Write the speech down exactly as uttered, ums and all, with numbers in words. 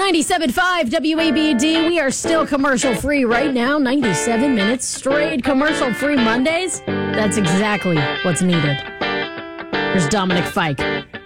ninety-seven point five W A B D. We are still commercial free right now. ninety-seven minutes straight commercial free Mondays. That's exactly what's needed. Here's Dominic Fike.